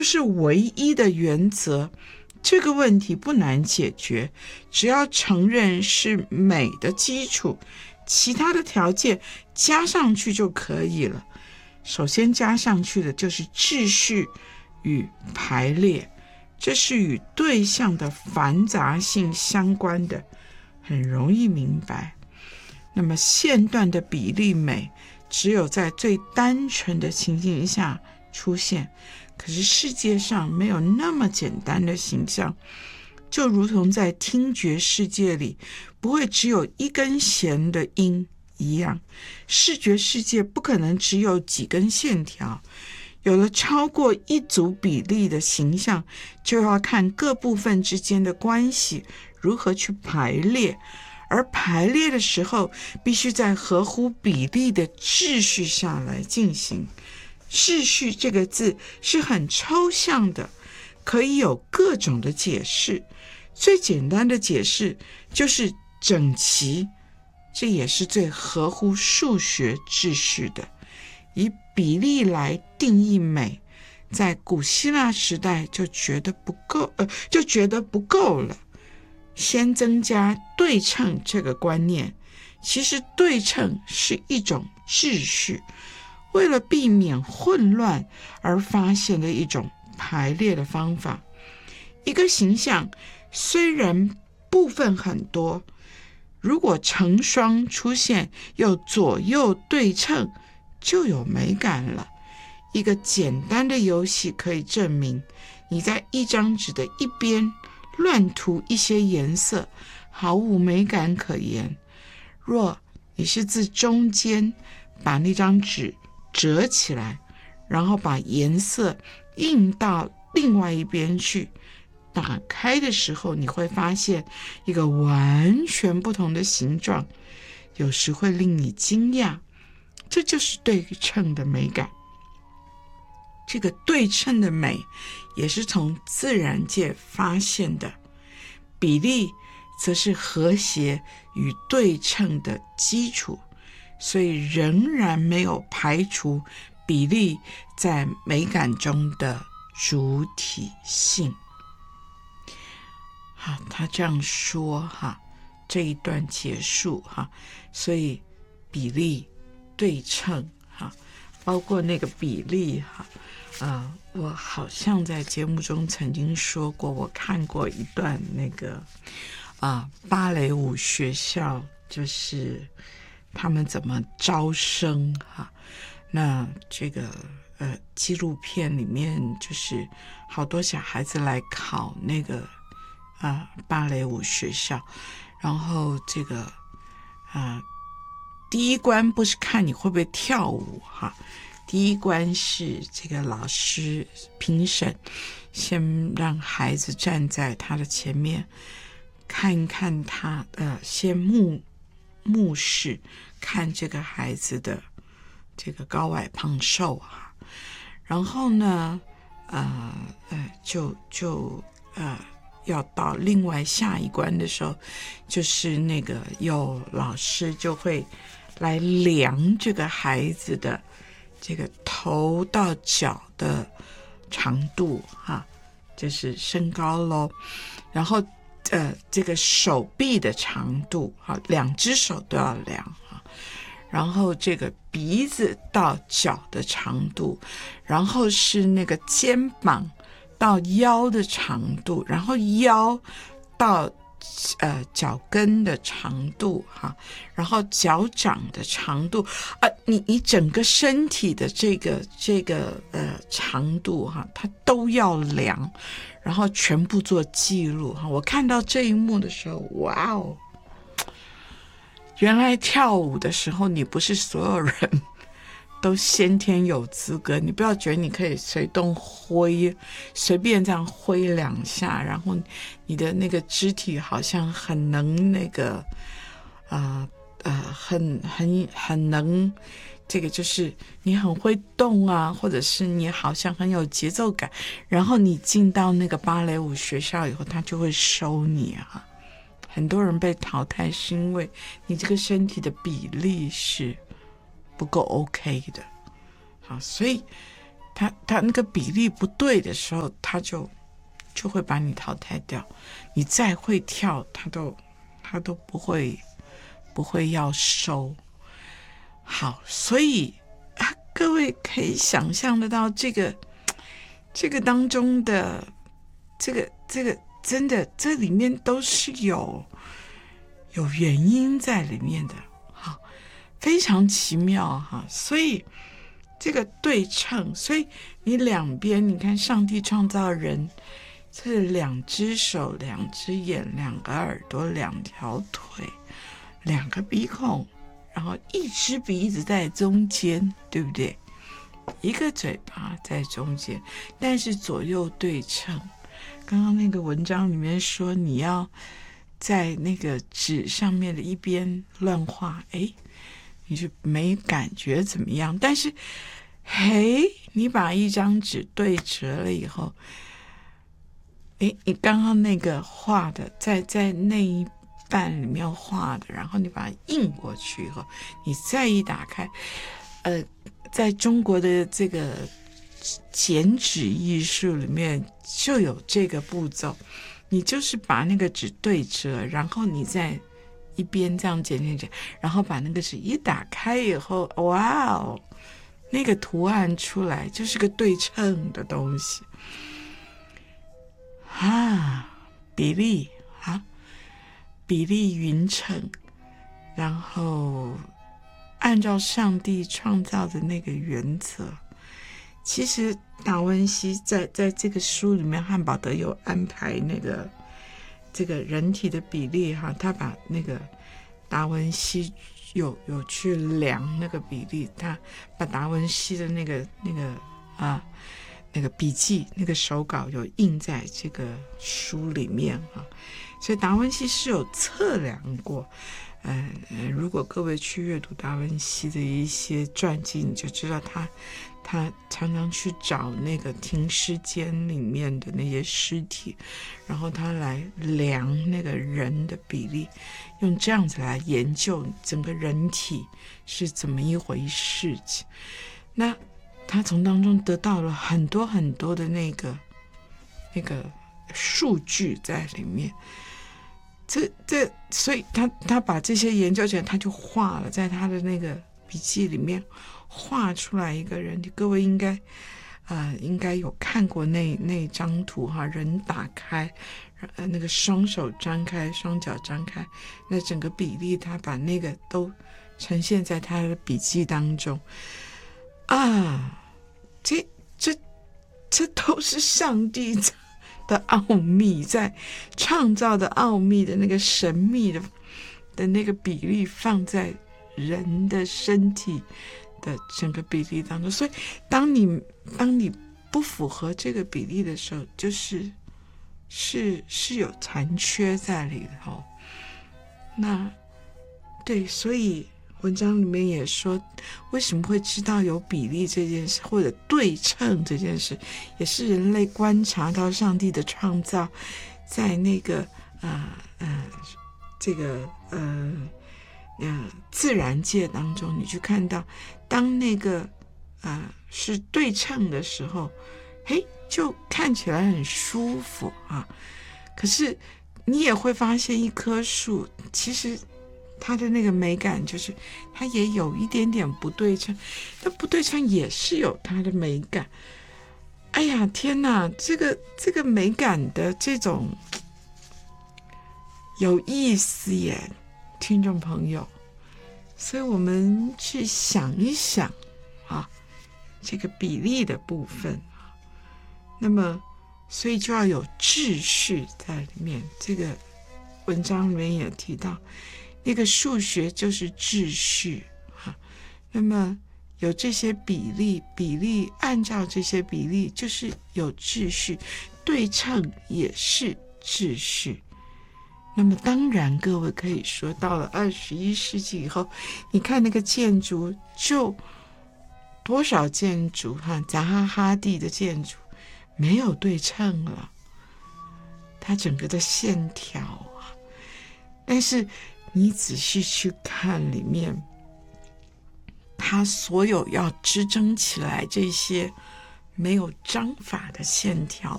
是唯一的原则。这个问题不难解决，只要承认是美的基础，其他的条件加上去就可以了。首先加上去的就是秩序与排列，这是与对象的繁杂性相关的，很容易明白。那么线段的比例美只有在最单纯的情形下出现，可是世界上没有那么简单的形象，就如同在听觉世界里不会只有一根弦的音一样，视觉世界不可能只有几根线条。有了超过一组比例的形象，就要看各部分之间的关系如何去排列，而排列的时候必须在合乎比例的秩序下来进行。秩序这个字是很抽象的，可以有各种的解释。最简单的解释就是整齐，这也是最合乎数学秩序的。以比例来定义美，在古希腊时代就觉得不够了。先增加对称这个观念，其实对称是一种秩序，为了避免混乱而发现的一种排列的方法。一个形象虽然部分很多，如果成双出现又左右对称，就有美感了。一个简单的游戏可以证明，你在一张纸的一边乱涂一些颜色，毫无美感可言。若你是自中间把那张纸折起来，然后把颜色印到另外一边去，打开的时候你会发现一个完全不同的形状，有时会令你惊讶。这就是对称的美感。这个对称的美也是从自然界发现的，比例则是和谐与对称的基础，所以仍然没有排除比例在美感中的主体性。好，他这样说这一段结束所以比例对称包括那个比例我好像在节目中曾经说过，我看过一段那个芭蕾舞学校，就是他们怎么招生那这个纪录片里面就是好多小孩子来考那个芭蕾舞学校，然后这个第一关不是看你会不会跳舞第一关是这个老师评审先让孩子站在他的前面，看一看他先目视看这个孩子的这个高矮胖瘦然后呢要到另外下一关的时候，就是那个有老师就会来量这个孩子的这个头到脚的长度就是身高咯，然后这个手臂的长度两只手都要量然后这个鼻子到脚的长度，然后是那个肩膀到腰的长度，然后腰到脚跟的长度然后脚掌的长度你整个身体的这个长度它都要量，然后全部做记录我看到这一幕的时候，哇哦！原来跳舞的时候，你不是所有人都先天有资格，你不要觉得你可以随便这样挥两下，然后你的那个肢体好像很能那个很能这个就是你很会动或者是你好像很有节奏感，然后你进到那个芭蕾舞学校以后，他就会收你很多人被淘汰是因为你这个身体的比例是不够 OK 的所以它那个比例不对的时候，它就会把你淘汰掉。你再会跳，它都不会要收。好，所以各位可以想象得到这个当中的这个真的这里面都是有原因在里面的，好，非常奇妙哈。所以这个对称，所以你两边，你看上帝创造人，这2只手、2只眼、2个耳朵、2条腿、2个鼻孔，然后1只鼻子在中间，对不对？1个嘴巴在中间，但是左右对称。刚刚那个文章里面说，你要在那个纸上面的一边乱画，你就没感觉怎么样。但是你把一张纸对折了以后，你刚刚那个画的在那一半里面画的，然后你把它印过去以后，你再一打开，在中国的这个剪纸艺术里面就有这个步骤，你就是把那个纸对折，然后你再一边这样剪，然后把那个纸一打开以后，哇哦，那个图案出来就是个对称的东西比例比例匀称，然后按照上帝创造的那个原则。其实达文西在这个书里面，汉堡德有安排那个这个人体的比例他把那个达文西有去量那个比例，他把达文西的那个笔记那个手稿有印在这个书里面所以达文西是有测量过。如果各位去阅读达文西的一些传记，你就知道他常常去找那个停尸间里面的那些尸体，然后他来量那个人的比例，用这样子来研究整个人体是怎么一回事情。那他从当中得到了很多很多的那个数据在里面。所以他把这些研究起来，他就画了，在他的那个笔记里面画出来一个人。各位应该有看过那张图人打开，那个双手张开，双脚张开，那整个比例他把那个都呈现在他的笔记当中这都是上帝的奥秘，在创造的奥秘的那个神秘的那个比例放在人的身体的整个比例当中。所以当你不符合这个比例的时候，就是有残缺在里头。那对，所以文章里面也说，为什么会知道有比例这件事，或者对称这件事，也是人类观察到上帝的创造，在那个自然界当中，你去看到，当那个是对称的时候，就看起来很舒服可是你也会发现，一棵树其实它的那个美感就是它也有一点点不对称，那不对称也是有它的美感。哎呀天哪，这个美感的这种有意思耶，听众朋友。所以我们去想一想这个比例的部分那么所以就要有秩序在里面。这个文章里面也提到，那个数学就是秩序那么有这些比例按照这些比例就是有秩序，对称也是秩序。那么当然各位可以说，到了21世纪以后，你看那个建筑，就多少建筑扎哈蒂的建筑没有对称了，它整个的线条但是你仔细去看里面，它所有要支撑起来这些没有章法的线条